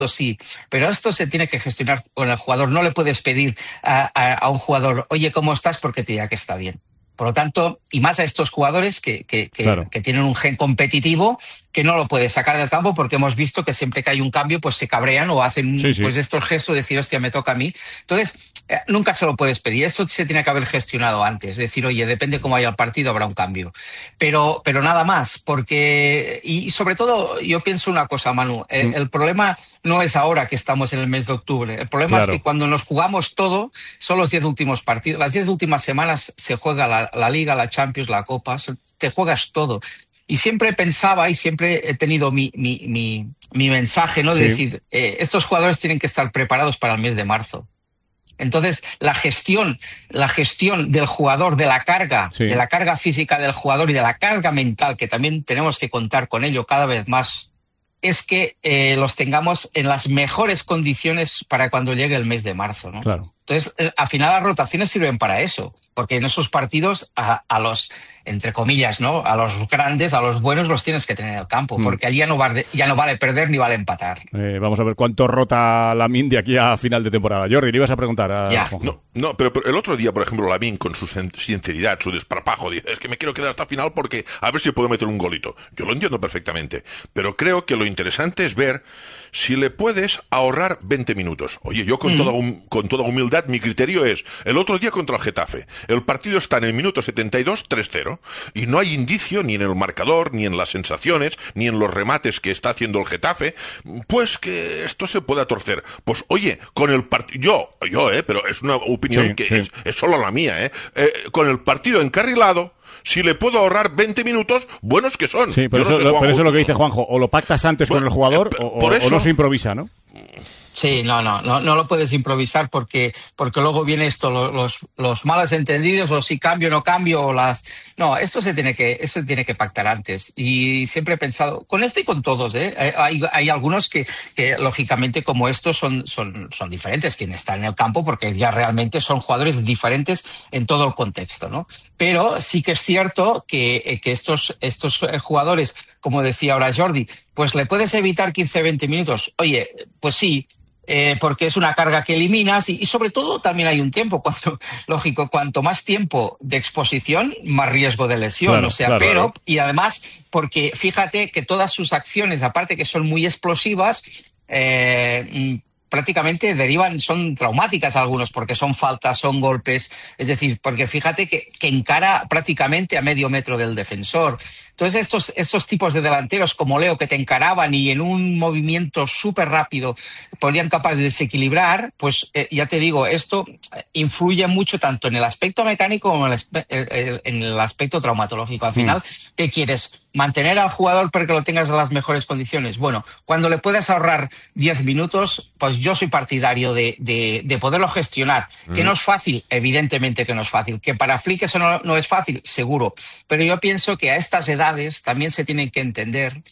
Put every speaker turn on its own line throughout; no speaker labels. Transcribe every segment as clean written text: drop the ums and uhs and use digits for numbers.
sí, pero esto se tiene que gestionar con el jugador. No le puedes pedir a un jugador, oye, ¿cómo estás? Porque te diga que está bien. Por lo tanto, y más a estos jugadores que tienen un gen competitivo, que no lo puedes sacar del campo, porque hemos visto que siempre que hay un cambio, pues se cabrean o hacen pues estos gestos de decir, hostia, me toca a mí. Entonces, nunca se lo puedes pedir. Esto se tiene que haber gestionado antes. Decir, oye, depende cómo vaya el partido, habrá un cambio. Pero nada más, porque... Y sobre todo, yo pienso una cosa, Manu. El problema no es ahora que estamos en el mes de octubre. El problema es que cuando nos jugamos todo, son los 10 últimos partidos. Las 10 últimas semanas se juega la Liga, la Champions, la Copa. Te juegas todo. Y siempre pensaba y siempre he tenido mi mensaje, ¿no? De decir, estos jugadores tienen que estar preparados para el mes de marzo. Entonces, la gestión del jugador, de la carga física del jugador y de la carga mental, que también tenemos que contar con ello cada vez más, es que los tengamos en las mejores condiciones para cuando llegue el mes de marzo, ¿no? Claro. Entonces, al final las rotaciones sirven para eso, porque en esos partidos a los, entre comillas, ¿no? A los grandes, a los buenos los tienes que tener en el campo, porque allí ya no vale perder ni vale empatar.
Vamos a ver cuánto rota Lamine de aquí a final de temporada. Jordi, le ibas a preguntar a Juanjo.
No, pero el otro día, por ejemplo, Lamine, con su sinceridad, su desparpajo, dice, es que me quiero quedar hasta final porque a ver si puedo meter un golito. Yo lo entiendo perfectamente, pero creo que lo interesante es ver si le puedes ahorrar 20 minutos. Oye, yo con toda humildad, mi criterio es, el otro día contra el Getafe, el partido está en el minuto 72, 3-0, y no hay indicio ni en el marcador, ni en las sensaciones, ni en los remates que está haciendo el Getafe, pues que esto se pueda torcer. Pues oye, con el partido, pero es una opinión que es solo la mía, con el partido encarrilado, si le puedo ahorrar 20 minutos, buenos que son.
Sí, pero eso es lo que dice Juanjo. O lo pactas antes con el jugador o no se improvisa, ¿no?
Sí, no lo puedes improvisar porque luego viene esto, los malos entendidos, o si cambio o no cambio, esto se tiene que pactar antes. Y siempre he pensado, con esto y con todos, hay algunos que lógicamente como estos son diferentes, quienes están en el campo, porque ya realmente son jugadores diferentes en todo el contexto, ¿no? Pero sí que es cierto que estos jugadores, como decía ahora Jordi, pues le puedes evitar 15-20 minutos. Oye, pues sí, porque es una carga que eliminas y sobre todo también hay un tiempo, cuanto más tiempo de exposición, más riesgo de lesión, y además porque fíjate que todas sus acciones, aparte que son muy explosivas, prácticamente son traumáticas algunos, porque son faltas, son golpes, es decir, porque fíjate que encara prácticamente a medio metro del defensor. Entonces estos tipos de delanteros como Leo, que te encaraban y en un movimiento súper rápido podían capaz de desequilibrar, pues ya te digo, esto influye mucho tanto en el aspecto mecánico como en el aspecto traumatológico. Al final, ¿qué quieres? ¿Mantener al jugador para que lo tengas en las mejores condiciones? Bueno, cuando le puedes ahorrar 10 minutos, pues yo soy partidario de poderlo gestionar. Que no es fácil, evidentemente que no es fácil. Que para Flick eso no es fácil, seguro. Pero yo pienso que a estas edades también se tiene que entender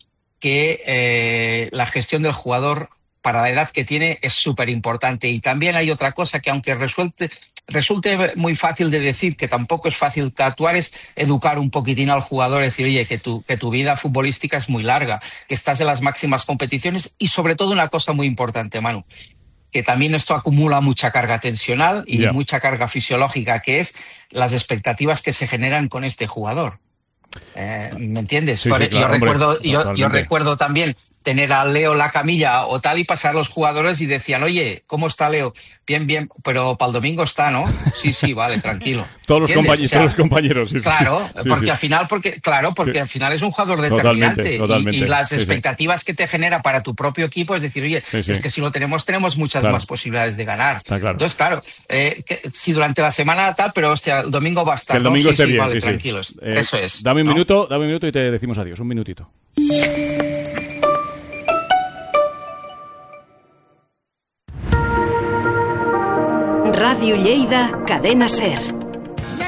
que la gestión del jugador para la edad que tiene es súper importante. Y también hay otra cosa que, aunque resulte muy fácil de decir, que tampoco es fácil de actuar, es educar un poquitín al jugador, decir, oye, que tu vida futbolística es muy larga, que estás en las máximas competiciones, y sobre todo una cosa muy importante, Manu, que también esto acumula mucha carga tensional y mucha carga fisiológica, que es las expectativas que se generan con este jugador. ¿Me entiendes?
Sí, claro,
yo recuerdo también tener a Leo en la camilla o tal y pasar los jugadores y decían, oye, ¿cómo está Leo? Bien, pero para el domingo está, ¿no? Sí, vale, tranquilo.
Todos los compañeros, sí.
Claro, porque al final, al final es un jugador determinante.
Totalmente,
y las expectativas que te genera para tu propio equipo es decir, oye, es que si lo tenemos muchas más posibilidades de ganar.
Está claro.
Entonces, claro, si durante la semana tal, pero hostia, el domingo va a estar.
Que el domingo esté bien,
vale, tranquilos. Eso es.
Dame un minuto y te decimos adiós. Un minutito.
Ràdio Lleida, Cadena SER.